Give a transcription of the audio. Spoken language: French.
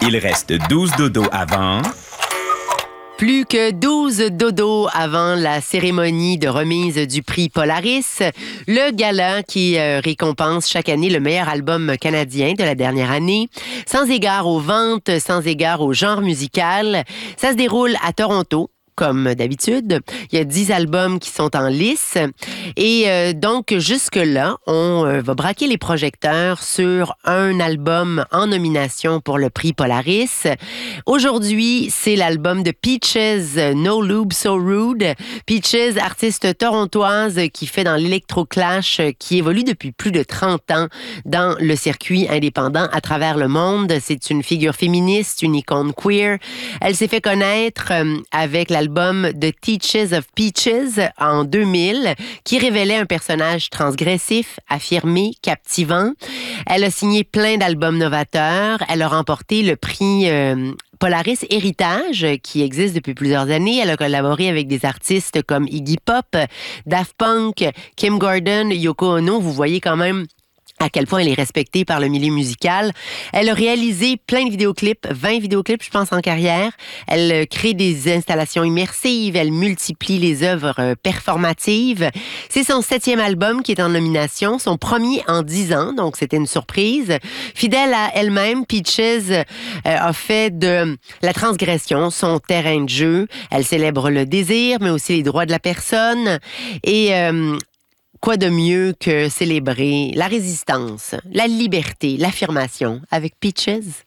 Il reste 12 dodos avant... Plus que 12 dodos avant la cérémonie de remise du prix Polaris, le gala qui récompense chaque année le meilleur album canadien de la dernière année. Sans égard aux ventes, sans égard au genre musical, ça se déroule à Toronto. Comme d'habitude, il y a 10 albums qui sont en lice. Et donc, jusque-là, on va braquer les projecteurs sur un album en nomination pour le prix Polaris. Aujourd'hui, c'est l'album de Peaches, No Lube So Rude. Peaches, artiste torontoise qui fait dans l'électro-clash, qui évolue depuis plus de 30 ans dans le circuit indépendant à travers le monde. C'est une figure féministe, une icône queer. Elle s'est fait connaître avec l'album de Teaches of Peaches en 2000, qui révélait un personnage transgressif, affirmé, captivant. Elle a signé plein d'albums novateurs. Elle a remporté le prix Polaris Héritage, qui existe depuis plusieurs années. Elle a collaboré avec des artistes comme Iggy Pop, Daft Punk, Kim Gordon, Yoko Ono. Vous voyez quand même à quel point elle est respectée par le milieu musical. Elle a réalisé plein de vidéoclips, 20 vidéoclips, je pense, en carrière. Elle crée des installations immersives, elle multiplie les œuvres performatives. C'est son 7e album qui est en nomination, son premier en 10 ans, donc c'était une surprise. Fidèle à elle-même, Peaches a fait de la transgression son terrain de jeu. Elle célèbre le désir, mais aussi les droits de la personne. Et quoi de mieux que célébrer la résistance, la liberté, l'affirmation avec Peaches?